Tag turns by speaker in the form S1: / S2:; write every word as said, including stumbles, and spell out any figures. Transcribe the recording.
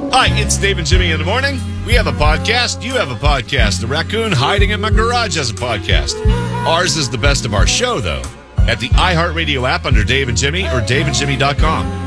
S1: Hi, it's Dave and Jimmy in the morning. We have a podcast. You have a podcast. The raccoon hiding in my garage has a podcast. Ours is the best of our show, though, at the iHeartRadio app under Dave and Jimmy or dave and jimmy dot com.